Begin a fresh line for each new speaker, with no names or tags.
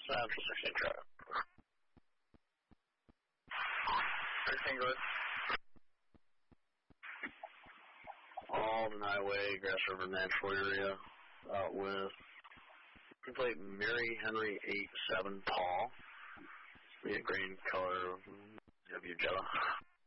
After 16 traffic. 13 good. Alden Highway, Grass River Natural Area, out with plate Mary Henry 87 Paul. We had green color, W Jetta.